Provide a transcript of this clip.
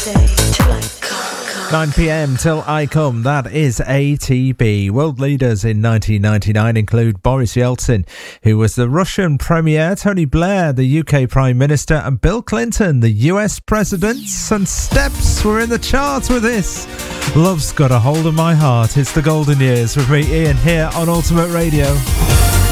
9 p.m. till I come. That is ATB. World leaders in 1999 include Boris Yeltsin, who was the Russian Premier, Tony Blair, the UK Prime Minister, and Bill Clinton, the US President. And Steps were in the charts with this. Love's Got a Hold of My Heart. It's the golden years with me, Ian, here on Ultimate Radio.